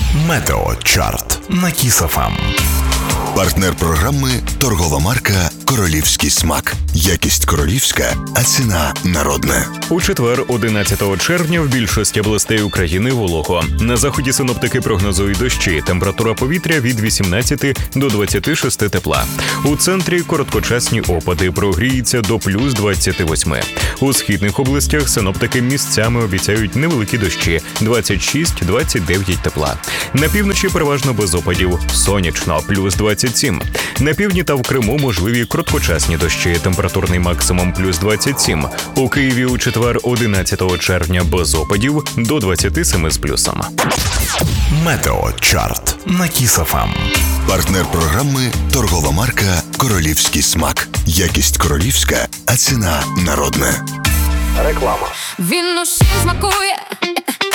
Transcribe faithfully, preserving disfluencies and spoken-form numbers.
Метеочарт на Кіс еф ем. Партнер програми – торгова марка «Королівський смак». Якість королівська, а ціна народна. У четвер, одинадцятого червня, в більшості областей України волого. На заході синоптики прогнозують дощі. Температура повітря від вісімнадцяти до двадцяти шести тепла. У центрі короткочасні опади, прогріється до плюс двадцяти восьми. У східних областях синоптики місцями обіцяють невеликі дощі – двадцять шість - двадцять дев'ять тепла. На півночі переважно без опадів, сонячно – плюс двадцять сім. На півдні та в Криму можливі короткочасні дощі, температурний максимум плюс двадцять сім. У Києві у четвер, одинадцятого червня, без опадів до двадцяти семи з плюсом. Метеочарт на Кіс еф ем. Партнер програми – торгова марка «Королівський смак». Якість королівська, а ціна народна. Реклама. Він душі смакує,